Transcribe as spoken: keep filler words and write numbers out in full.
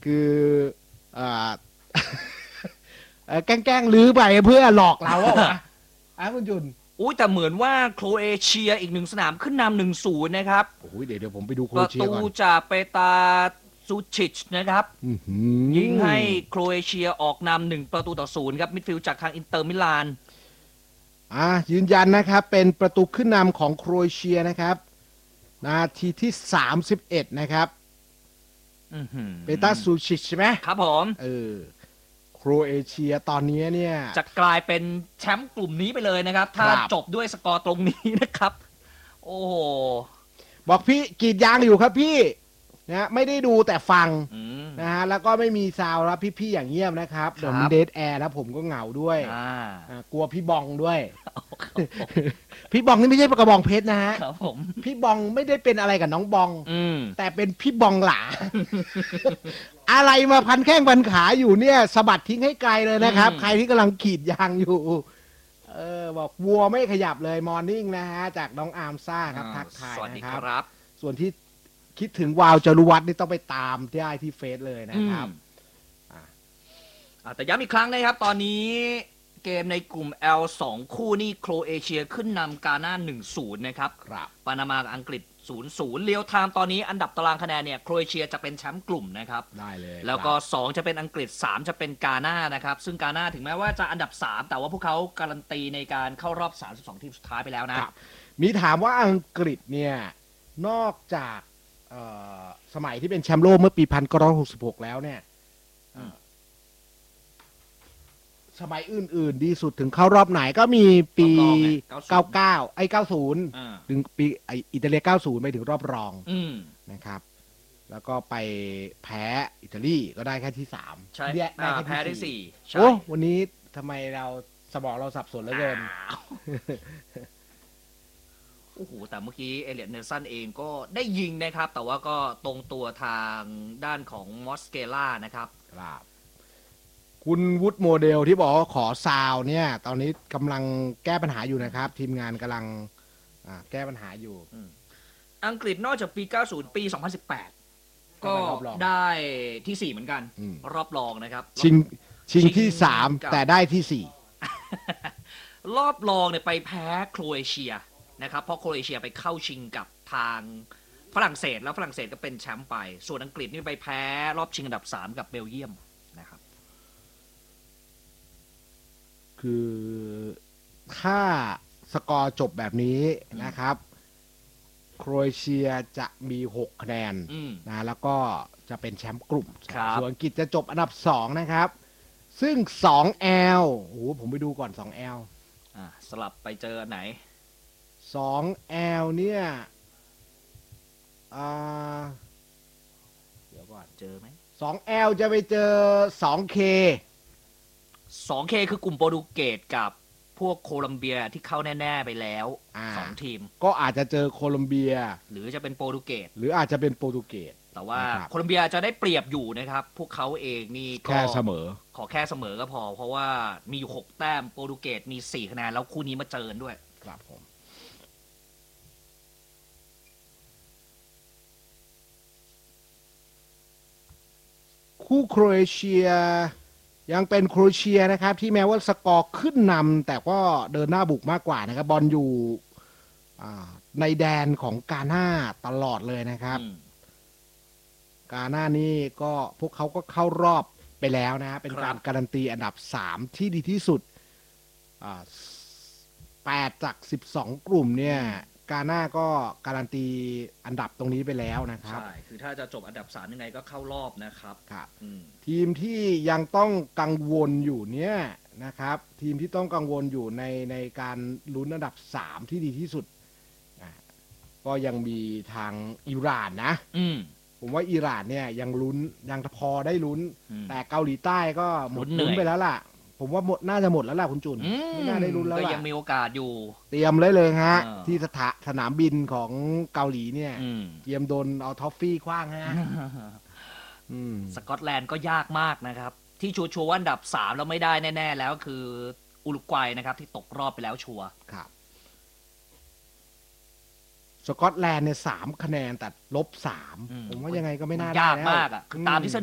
คืออ่า แกล้งๆลื้อไปเพื่อหลอกเราอะวะอ่ะคุณจุนอุ้ยแต่เหมือนว่าโครเอเชียอีกหนึ่งสนามขึ้นนำหนึ่งศูนย์นะครับโอ้ยเดี๋ยวเดี๋ยวผมไปดูโครประตูเชียก่อนจากเปตาซูชิชนะครับยิงให้โครเอเชียออกนำหนึ่งประตูต่อศูนย์ครับมิดฟิลด์จากทางอินเตอร์มิลานอ่ายืนยันนะครับเป็นประตูขึ้นนำของโครเอเชียนะครับนาทีที่สามสิบเอ็ดนะครับเปตาซูชิชใช่ไหมครับผมเออโครเอเชียตอนนี้เนี่ยจะกลายเป็นแชมป์กลุ่มนี้ไปเลยนะครับถ้าจบด้วยสกอร์ตรงนี้นะครับโอ้โหบอกพี่กรีดยางอยู่ครับพี่นะไม่ได้ดูแต่ฟังนะฮะแล้วก็ไม่มีซาวแล้วพี่ๆอย่างเงียบนะครับเดี๋ยวมีเดทแอร์แล้วผมก็เหงาด้วยกลัวพี่บองด้วยพี่บองนี่ไม่ใช่กระบองเพชรนะฮะพี่บองไม่ได้เป็นอะไรกับน้องบองแต่เป็นพี่บองหลาอะไรมาพันแข้งพันขาอยู่เนี่ยสะบัดทิ้งให้ไกลเลยนะครับใครที่กำลังขีดยางอยู่เออบอกวัวไม่ขยับเลยมอร์นิ่งนะฮะจากน้องอาร์มซ่าครับทักทายนะครับส่วนที่คิดถึงวาวจรุวัฒน์นี่ต้องไปตามได้ที่เฟซเลยนะครับแต่ย้ำอีกครั้งนะครับตอนนี้เกมในกลุ่ม แอล สองคู่นี่โครเอเชียขึ้นนำกาน่า หนึ่งศูนย์ นะครับปานามากับอังกฤษ ศูนย์ศูนย์ เรียวไทม์ตอนนี้อันดับตารางคะแนนเนี่ยโครเอเชียจะเป็นแชมป์กลุ่มนะครับได้เลยแล้วก็สองจะเป็นอังกฤษสามจะเป็นกาน่านะครับซึ่งกาน่าถึงแม้ว่าจะอันดับสามแต่ว่าพวกเขาการันตีในการเข้ารอบสามสิบสองทีมสุดท้ายไปแล้วนะมีถามว่าอังกฤษเนี่ยนอกจากสมัยที่เป็นแชมป์โลกเมื่อปีหนึ่งพันเก้าร้อยหกสิบหกแล้วเนี่ยสมัยอื่นๆดีสุดถึงเข้ารอบไหนก็มีปีเก้าสิบเก้าไอ้เก้าสิบถึงปีไออิตาเลียเก้าสิบไปถึงรอบรองนะครับแล้วก็ไปแพ้อิตาลีก็ได้แค่ที่สามใช่แพ้ได้สี่โอ้วันนี้ทำไมเราสมองเราสับสนเหลือเกินโอ้โหแต่เมื่อกี้เอเลียตเนลสันเองก็ได้ยิงนะครับแต่ว่าก็ตรงตัวทางด้านของมอสเกล่านะครับครับคุณวุฒิโมเดลที่บอกว่าขอซาวเนี่ยตอนนี้กำลังแก้ปัญหาอยู่นะครับทีมงานกำลังแก้ปัญหาอยู่อังกฤษนอกจากปีเก้าสิบปีสองพันสิบแปดก็ได้ที่สี่เหมือนกันรอบรองนะครับชิงชิงที่สามแต่ได้ที่สี่รอบรองเนี่ยไปแพ้โครเอเชียนะครับเพราะโครเอเชียไปเข้าชิงกับทางฝรั่งเศสแล้วฝรั่งเศสก็เป็นแชมป์ไปส่วนอังกฤษนี่ไปแพ้รอบชิงอันดับสามกับเบลเยียมนะครับคือถ้าสกอร์จบแบบนี้นะครับโครเอเชียจะมีหกคะแนนนะแล้วก็จะเป็นแชมป์กลุ่มส่วนอังกฤษจะจบอันดับสองนะครับซึ่ง สอง แอล โอ้โหผมไปดูก่อน สอง แอลอ่าสลับไปเจอไหนสอง แอล เนี่ยอ่าเดี๋ยวก่อนเจอไหมสอง แอล จะไปเจอ สอง เคสอง เค คือกลุ่มโปรตุเกสกับพวกโคลัมเบียที่เข้าแน่ๆไปแล้วสองทีมก็อาจจะเจอโคลัมเบียหรือจะเป็นโปรตุเกสหรืออาจจะเป็นโปรตุเกสแต่ว่าโคลัมเบียจะได้เปรียบอยู่นะครับพวกเขาเองนี่แค่เสมอขอแค่เสมอก็พอเพราะว่ามีอยู่หกแต้มโปรตุเกสมีสี่คะแนนแล้วคู่นี้มาเจอด้วยครับผมคู่โครเอเชียยังเป็นโครเอเชียนะครับที่แม้ว่าสกอร์ขึ้นนำแต่ก็เดินหน้าบุกมากกว่านะครับบอลอยู่ในแดนของกาน่าตลอดเลยนะครับกาน่านี่ก็พวกเขาก็เข้ารอบไปแล้วนะเป็นการการันตีอันดับสามที่ดีที่สุดแปดจากสิบสองกลุ่มเนี่ยกาน่าก็การันตีอันดับตรงนี้ไปแล้วนะครับใช่คือถ้าจะจบอันดับสามยังไงก็เข้ารอบนะครับครับทีมที่ยังต้องกังวลอยู่เนี่ยนะครับทีมที่ต้องกังวลอยู่ในในการลุ้นอันดับสามที่ดีที่สุดก็ยังมีทางอิหร่านนะผมว่าอิหร่านเนี่ยยังลุ้นยังพอได้ลุ้นแต่เกาหลีใต้ก็หมดลุ้นไปแล้วล่ะผมว่าหมดน่าจะหมดแล้วล่ะคุณจุนไม่น่าได้ลุ้นแล้วล่ะก็ยังมีโอกาสอยู่เตรียมเลยเลยฮะที่สถาสนามบินของเกาหลีเนี่ยเตรียมโดนเอาท็อฟฟี่คว้างฮะสกอตแลนด์ก็ยากมากนะครับที่ชัวร์ๆอันดับสามแล้วไม่ได้แน่ๆแล้วคืออุรุกวัยนะครับที่ตกรอบไปแล้วชัวร์ครับสกอตแลนด์เนี่ยสามคะแนนแต่ลบสามผมว่ายังไงก็ไม่น่าได้ยากมากอ่ะคือตามที่